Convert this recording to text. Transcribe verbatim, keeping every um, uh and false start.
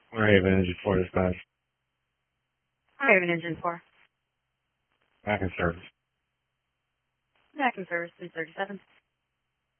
Raven Engine four dispatch. Raven Engine four. Back in service. Back in service, three thirty-seven.